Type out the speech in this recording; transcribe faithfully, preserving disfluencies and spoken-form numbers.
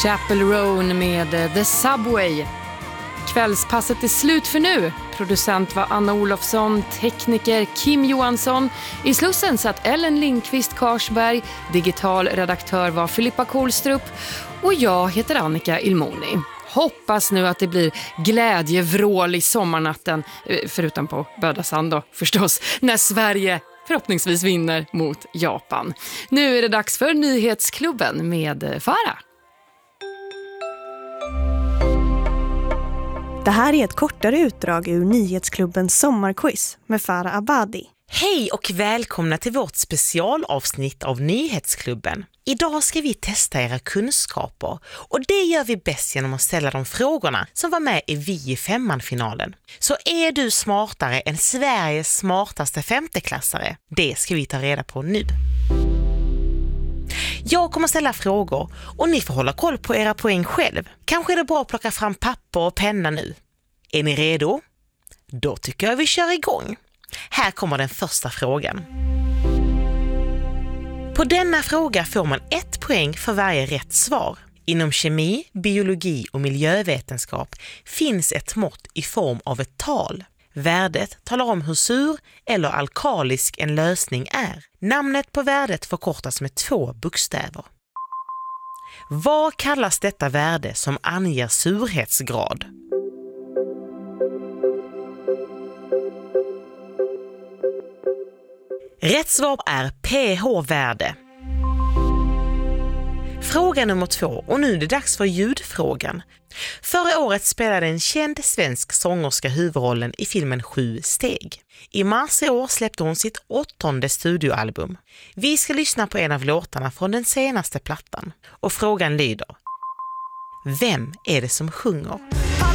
Chapel Roan med The Subway. Kvällspasset är slut för nu. Producent var Anna Olofsson, tekniker Kim Johansson. I Slussen satt Ellen Lindqvist Karsberg, digital redaktör var Filippa Kohlstrup och jag heter Annika Ilmoni. Hoppas nu att det blir glädjevrål i sommarnatten, förutom på Bödasand då förstås, när Sverige förhoppningsvis vinner mot Japan. Nu är det dags för Nyhetsklubben med Farah. Det här är ett kortare utdrag ur Nyhetsklubbens sommarquiz med Farah Abadi. Hej och välkomna till vårt specialavsnitt av Nyhetsklubben. Idag ska vi testa era kunskaper och det gör vi bäst genom att ställa de frågorna som var med i Vi i femman-finalen. Så är du smartare än Sveriges smartaste femteklassare? Det ska vi ta reda på nu. Jag kommer ställa frågor och ni får hålla koll på era poäng själv. Kanske är det bra att plocka fram papper och penna nu. Är ni redo? Då tycker jag vi kör igång. Här kommer den första frågan. På denna fråga får man ett poäng för varje rätt svar. Inom kemi, biologi och miljövetenskap finns ett mått i form av ett tal. Värdet talar om hur sur eller alkalisk en lösning är. Namnet på värdet förkortas med två bokstäver. Vad kallas detta värde som anger surhetsgrad? Rätt svar är pH-värde. Fråga nummer två, och nu är det dags för ljudfrågan. Förra året spelade en känd svensk sångerska huvudrollen i filmen Sju steg. I mars i år släppte hon sitt åttonde studioalbum. Vi ska lyssna på en av låtarna från den senaste plattan. Och frågan lyder: vem är det som sjunger?